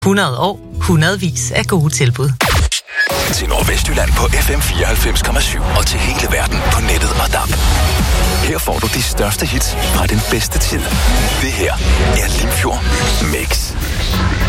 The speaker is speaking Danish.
100 år, hundredvis af gode tilbud. Til Nordvestjylland på FM 94,7 og til hele verden på nettet og DAB. Her får du de største hits fra den bedste tid. Det her er Limfjord Mix.